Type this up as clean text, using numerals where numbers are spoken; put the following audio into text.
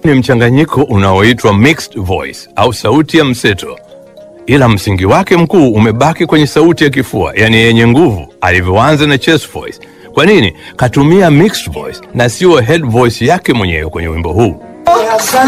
ni mchanganyiko unaoitwa mixed voice au sauti ya mseto, ila msingi wake mkuu umebaki kwenye sauti ya kifua, yani yenye nguvu, alivyoanza na chest voice. Kwa nini katumia mixed voice na sio head voice yake mwenyewe kwenye wimbo huu?